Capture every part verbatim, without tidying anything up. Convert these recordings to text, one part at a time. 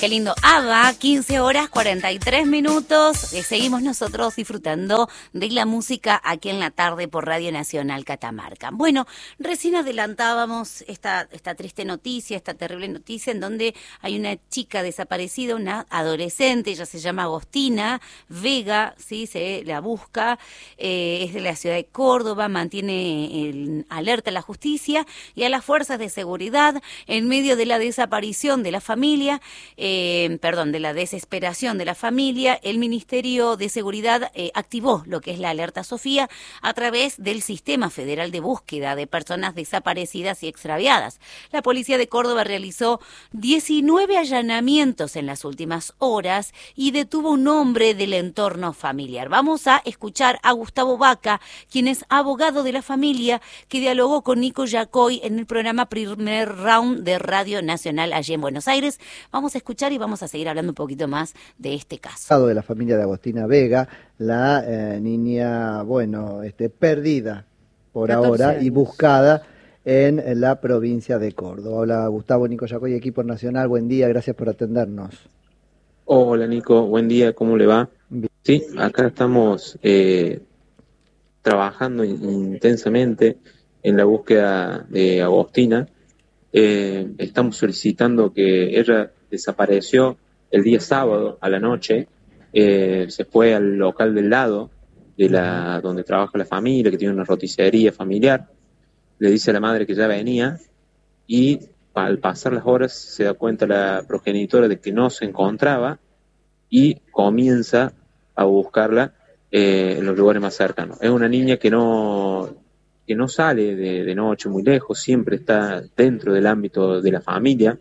Qué lindo. ABBA, quince horas cuarenta y tres minutos. Eh, seguimos nosotros disfrutando de la música aquí en la tarde por Radio Nacional Catamarca. Bueno, recién adelantábamos esta, esta triste noticia, esta terrible noticia en donde hay una chica desaparecida, una adolescente, ella se llama Agostina Vega, ¿sí? Se la busca, eh, es de la ciudad de Córdoba, mantiene el, alerta a la justicia y a las fuerzas de seguridad en medio de la desaparición de la familia. Eh, perdón, de la desesperación de la familia, el Ministerio de Seguridad eh, activó lo que es la alerta Sofía a través del Sistema Federal de Búsqueda de Personas Desaparecidas y Extraviadas. La Policía de Córdoba realizó diecinueve allanamientos en las últimas horas y detuvo un hombre del entorno familiar. Vamos a escuchar a Gustavo Vaca, quien es abogado de la familia, que dialogó con Nico Yacoy en el programa Primer Round de Radio Nacional allí en Buenos Aires. Vamos a escuchar y vamos a seguir hablando un poquito más de este caso. De la familia de Agostina Vega, la eh, niña, bueno, este, perdida por ahora años. Y buscada en, en la provincia de Córdoba. Hola Gustavo, Nico Yacoy, equipo nacional, buen día, gracias por atendernos. Hola Nico, buen día, ¿cómo le va? Bien. Sí, acá estamos eh, trabajando intensamente en la búsqueda de Agostina. Eh, estamos solicitando que ella desapareció el día sábado a la noche, eh, se fue al local del lado de la donde trabaja la familia, que tiene una roticería familiar, le dice a la madre que ya venía y al pasar las horas se da cuenta la progenitora de que no se encontraba y comienza a buscarla eh, en los lugares más cercanos. Es una niña que no, que no sale de, de noche muy lejos, siempre está dentro del ámbito de la familia.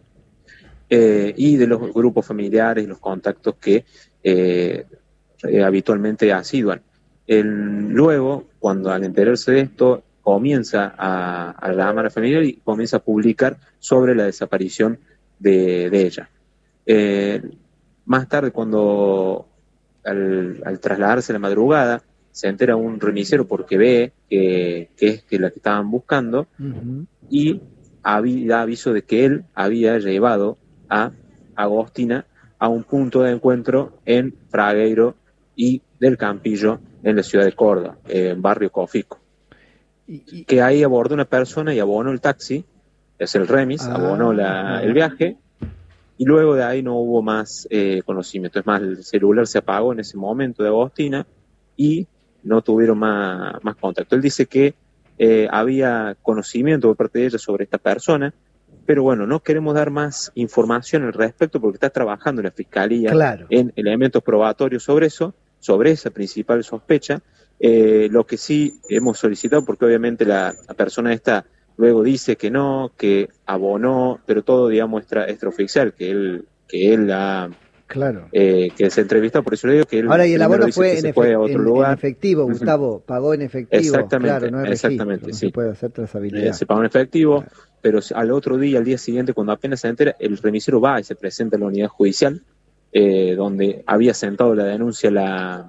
Eh, y de los grupos familiares y los contactos que eh, eh, habitualmente asiduan. El, luego, cuando al enterarse de esto, comienza a, a llamar a la familia y comienza a publicar sobre la desaparición de, de ella. Eh, más tarde, cuando al, al trasladarse a la madrugada, se entera un remisero porque ve que, que es que la que estaban buscando, uh-huh. y avi, da aviso de que él había llevado a Agostina a un punto de encuentro en Fragueiro y del Campillo en la ciudad de Córdoba, en barrio Cofico. Y, y, que ahí abordó una persona y abonó el taxi, es el remis, ah, abonó la, el viaje, y luego de ahí no hubo más eh, conocimiento. Es más, el celular se apagó en ese momento de Agostina y no tuvieron más, más contacto. Él dice que eh, había conocimiento por parte de ella sobre esta persona, pero bueno, no queremos dar más información al respecto porque está trabajando la Fiscalía claro. en elementos probatorios sobre eso, sobre esa principal sospecha. Eh, lo que sí hemos solicitado, porque obviamente la, la persona esta luego dice que no, que abonó, pero todo, digamos, extra, extraoficial, que él, que él ha... Claro. Eh, que se entrevistó, por eso le digo que él... Ahora, y el abono fue, en, fue a otro en, lugar. en efectivo, Gustavo, pagó en efectivo. Exactamente, claro, no es exactamente, registro, sí. No se puede hacer trazabilidad. Eh, se pagó en efectivo, claro. Pero al otro día, al día siguiente, cuando apenas se entera, el remisero va y se presenta en la unidad judicial, eh, donde había sentado la denuncia la,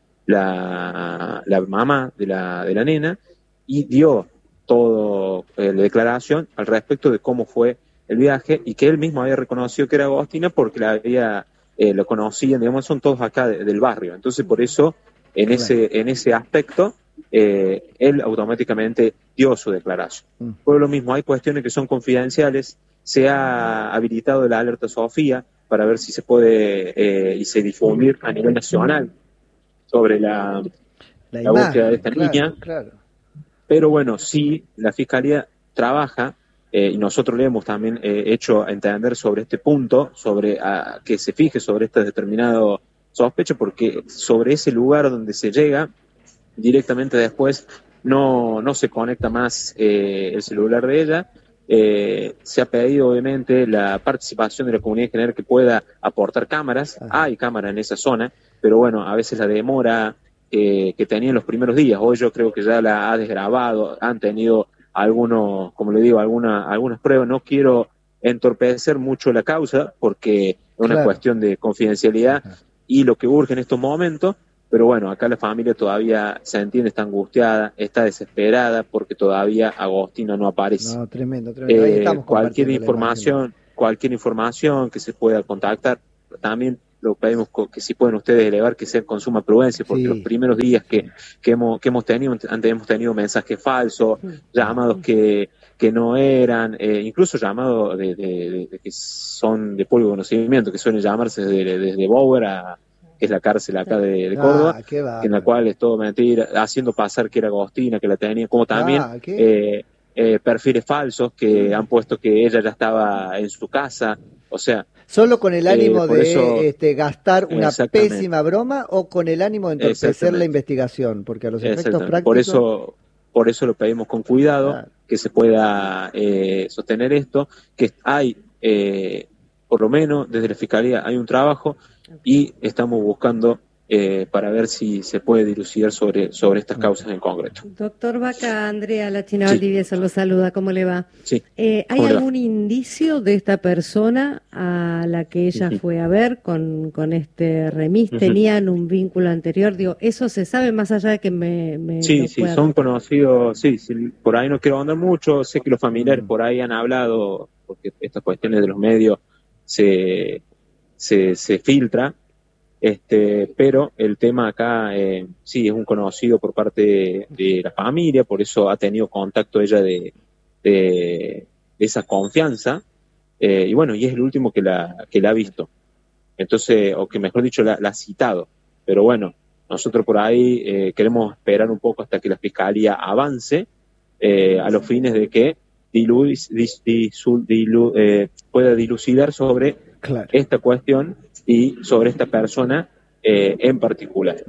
la, la mamá de la, de la nena, y dio toda eh, la declaración al respecto de cómo fue el viaje, y que él mismo había reconocido que era Agostina porque la había... Eh, lo conocían, digamos, son todos acá de, del barrio. Entonces, por eso, en ese, en ese aspecto, eh, él automáticamente dio su declaración. Mm. Por lo mismo, hay cuestiones que son confidenciales. Se ha habilitado la alerta Sofía para ver si se puede eh, y se difundir a nivel nacional sobre la, la, la búsqueda de esta claro, niña. Claro. Pero bueno, sí, la Fiscalía trabaja. Eh, y nosotros le hemos también eh, hecho entender sobre este punto, sobre a, que se fije sobre este determinado sospecho, porque sobre ese lugar donde se llega, directamente después no, no se conecta más eh, el celular de ella. Eh, se ha pedido obviamente la participación de la comunidad en general que pueda aportar cámaras. Ajá. Hay cámaras en esa zona, pero bueno, a veces la demora eh, que tenía en los primeros días, hoy yo creo que ya la ha desgrabado, han tenido algunos, como le digo, alguna, algunas pruebas. No quiero entorpecer mucho la causa porque es una claro. cuestión de confidencialidad. Ajá. Y lo que urge en estos momentos, pero bueno, acá la familia todavía se entiende, está angustiada, está desesperada porque todavía Agostina no aparece. No, tremendo, tremendo. Ahí eh, estamos cualquier información, cualquier información que se pueda contactar, también lo pedimos que si pueden ustedes elevar que sea con suma prudencia, porque sí. Los primeros días que, que, hemos, que hemos tenido, antes hemos tenido mensajes falsos, llamados que, que no eran, eh, incluso llamados de, de, de, de que son de público conocimiento, que suelen llamarse desde, desde Bower a que es la cárcel acá de, de Córdoba, ah, en la cual es todo mentira, haciendo pasar que era Agostina, que la tenía, como también ah, eh, eh, perfiles falsos que han puesto que ella ya estaba en su casa, o sea... ¿Solo con el ánimo eh, de eso, este, gastar una pésima broma o con el ánimo de entorpecer la investigación? Porque a los efectos prácticos... Por eso, por eso lo pedimos con cuidado, claro. Que se pueda eh, sostener esto, que hay, eh, por lo menos desde la Fiscalía hay un trabajo y estamos buscando eh, para ver si se puede dilucidar sobre, sobre estas causas en concreto. Doctor Vaca, Andrea La China Valdivieso sí. Lo saluda, ¿cómo le va? Sí. Eh, ¿Hay algún indicio de esta persona a la que ella uh-huh. fue a ver con, con este remis? Uh-huh. ¿Tenían un vínculo anterior? Digo, ¿eso se sabe más allá de que me... me sí, sí, son conocidos, sí, sí, por ahí no quiero ahondar mucho, sé que los familiares uh-huh. por ahí han hablado, porque estas cuestiones de los medios se... Se, se filtra, este, pero el tema acá eh, sí es un conocido por parte de, de la familia, por eso ha tenido contacto ella de, de, de esa confianza, eh, y bueno, y es el último que la, que la ha visto, entonces, o que mejor dicho, la, la ha citado, pero bueno, nosotros por ahí eh, queremos esperar un poco hasta que la Fiscalía avance eh, a los fines de que dilu, dis, disu, dilu, eh, pueda dilucidar sobre claro. esta cuestión y sobre esta persona eh, en particular.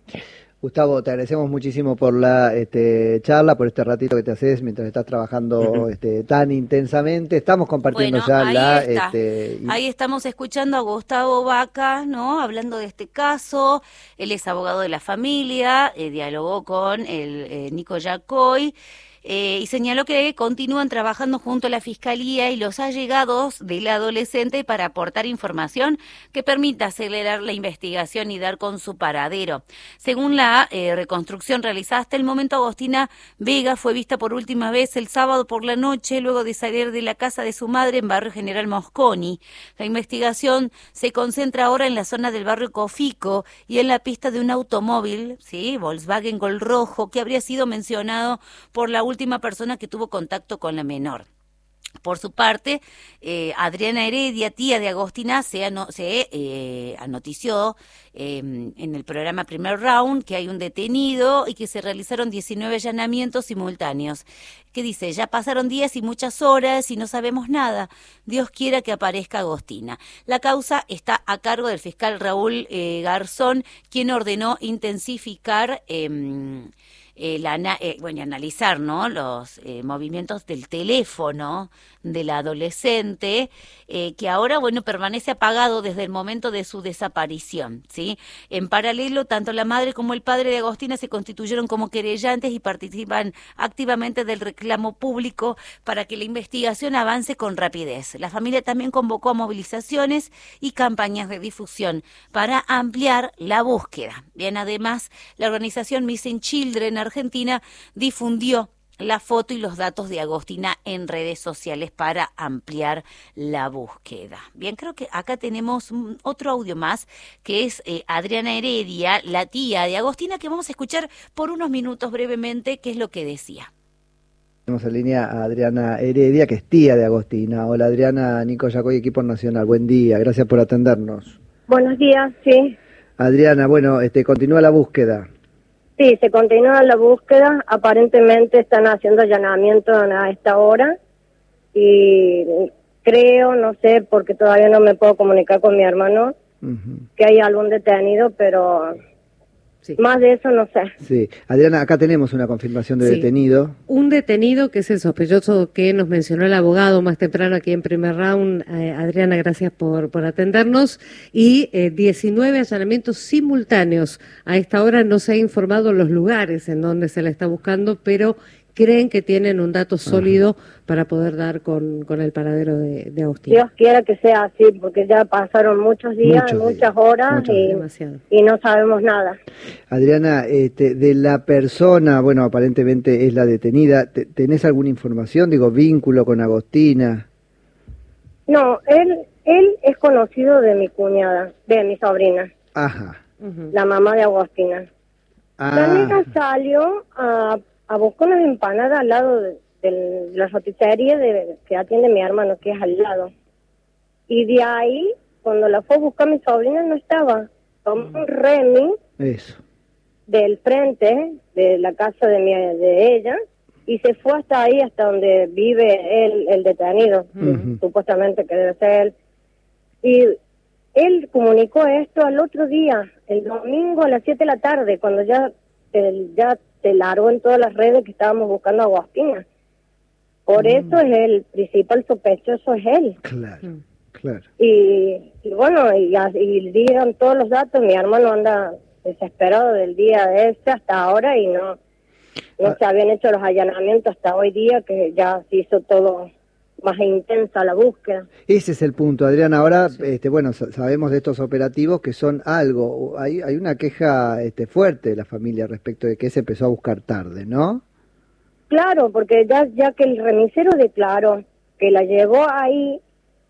Gustavo, te agradecemos muchísimo por la este, charla, por este ratito que te haces mientras estás trabajando uh-huh. este, tan intensamente. Estamos compartiendo bueno, ya ahí la... Está. Este, y... Ahí estamos escuchando a Gustavo Vaca, ¿no? Hablando de este caso. Él es abogado de la familia, eh, dialogó con el eh, Nico Yacoy. Eh, y señaló que continúan trabajando junto a la Fiscalía y los allegados del adolescente para aportar información que permita acelerar la investigación y dar con su paradero. Según la eh, reconstrucción realizada hasta el momento, Agostina Vega fue vista por última vez el sábado por la noche, luego de salir de la casa de su madre en barrio General Mosconi. La investigación se concentra ahora en la zona del barrio Cofico y en la pista de un automóvil, ¿sí? Volkswagen Gol Rojo, que habría sido mencionado por la última última persona que tuvo contacto con la menor. Por su parte, eh, Adriana Heredia, tía de Agostina, se, ano, se eh, anotició eh, en el programa Primer Round que hay un detenido y que se realizaron diecinueve allanamientos simultáneos. Que dice, ya pasaron días y muchas horas y no sabemos nada. Dios quiera que aparezca Agostina. La causa está a cargo del fiscal Raúl eh, Garzón, quien ordenó intensificar... Eh, Eh, la, eh, bueno, analizar, ¿no? Los eh, movimientos del teléfono de la adolescente, eh, que ahora, bueno, permanece apagado desde el momento de su desaparición, ¿sí? En paralelo, tanto la madre como el padre de Agostina se constituyeron como querellantes y participan activamente del reclamo público para que la investigación avance con rapidez. La familia también convocó a movilizaciones y campañas de difusión para ampliar la búsqueda. Bien, además, la organización Missing Children Argentina difundió la foto y los datos de Agostina en redes sociales para ampliar la búsqueda. Bien, creo que acá tenemos otro audio más, que es eh, Adriana Heredia, la tía de Agostina, que vamos a escuchar por unos minutos brevemente qué es lo que decía. Tenemos en línea a Adriana Heredia, que es tía de Agostina. Hola Adriana, Nico Yacoy, Equipo Nacional. Buen día, gracias por atendernos. Buenos días, sí. Adriana, bueno, este, continúa la búsqueda. Sí, se continúa la búsqueda, aparentemente están haciendo allanamiento a esta hora y creo, no sé, porque todavía no me puedo comunicar con mi hermano, uh-huh. que hay algún detenido, pero sí. Más de eso no sé. Sí, Adriana, acá tenemos una confirmación de sí. detenido. Un detenido que es el sospechoso que nos mencionó el abogado más temprano aquí en Primer Round. Eh, Adriana, gracias por, por atendernos. Y eh, diecinueve allanamientos simultáneos. A esta hora no se ha informado los lugares en donde se la está buscando, pero creen que tienen un dato sólido uh-huh. para poder dar con, con el paradero de, de Agostina. Dios quiera que sea así, porque ya pasaron muchos días, muchos muchas días, horas muchos y, y no sabemos nada. Adriana, este, de la persona, bueno, aparentemente es la detenida, ¿tenés alguna información, digo, vínculo con Agostina? No, él él es conocido de mi cuñada, de mi sobrina. Ajá. Uh-huh. La mamá de Agostina. Ah. La nena salió a, a buscar unas empanadas al lado de, de la roticería de, que atiende mi hermano, que es al lado. Y de ahí, cuando la fue a buscar mi sobrina, no estaba. Tomó un Remy Eso. del frente de la casa de mi, de ella y se fue hasta ahí, hasta donde vive él, el detenido, Uh-huh. supuestamente que debe ser él. Y él comunicó esto al otro día, el domingo a las siete de la tarde, cuando ya, él, ya se largó en todas las redes que estábamos buscando a Agostina. Por Mm. eso es el principal sospechoso, es él. Claro, Mm. claro. Y, y bueno, y, y dieron todos los datos. Mi hermano anda desesperado del día de ese hasta ahora y no no Ah. se habían hecho los allanamientos hasta hoy día, que ya se hizo todo más intensa la búsqueda. Ese es el punto, Adrián. Ahora, este, bueno, sa- sabemos de estos operativos que son algo. Hay, hay una queja este, fuerte de la familia respecto de que se empezó a buscar tarde, ¿no? Claro, porque ya ya que el remisero declaró que la llevó ahí,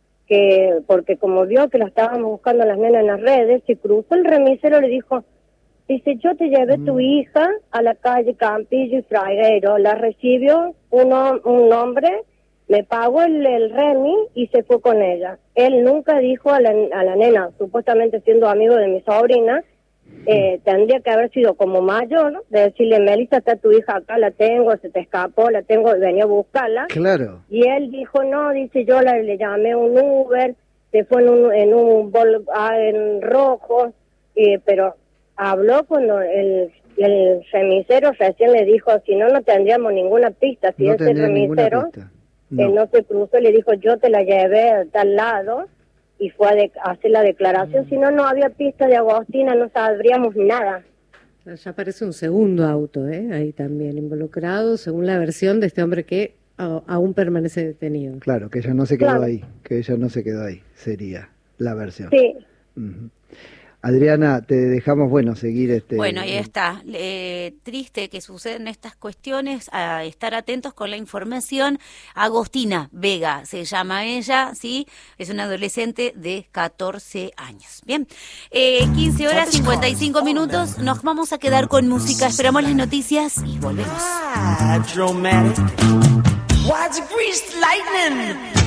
que porque como vio que la estábamos buscando las nenas en las redes, se cruzó el remisero, le dijo, dice, yo te llevé tu hija a la calle Campillo y Fragueiro, la recibió un, hom- un hombre, me pagó el, el remi y se fue con ella. Él nunca dijo a la, a la nena, supuestamente siendo amigo de mi sobrina, eh, tendría que haber sido como mayor, de decirle, Melissa, está tu hija acá, la tengo, se te escapó, la tengo, venía a buscarla. Claro. Y él dijo, no, dice, yo la, le llamé un Uber, se fue en un, en un bol, ah, en rojo, eh, pero habló cuando el, el remisero recién le dijo, si no, no tendríamos ninguna pista. Si No ese tendría ninguna remisero pista. no. No. no se cruzó, le dijo, yo te la llevé a tal lado y fue a, de, a hacer la declaración. Mm. Si no, no había pista de Agostina, no sabríamos nada. Ya aparece un segundo auto, ¿eh? Ahí también involucrado, según la versión de este hombre que a- aún permanece detenido. Claro, que ella no se quedó Claro. ahí, que ella no se quedó ahí, sería la versión. Sí. Ujú. Adriana, te dejamos, bueno, seguir este... Bueno, ahí está. Eh, triste que suceden estas cuestiones, a estar atentos con la información. Agostina Vega se llama ella, ¿sí? Es una adolescente de catorce años. Bien, eh, quince horas cincuenta y cinco minutos, nos vamos a quedar con música, esperamos las noticias y volvemos. Dramatic. Why'd you grease the lightning?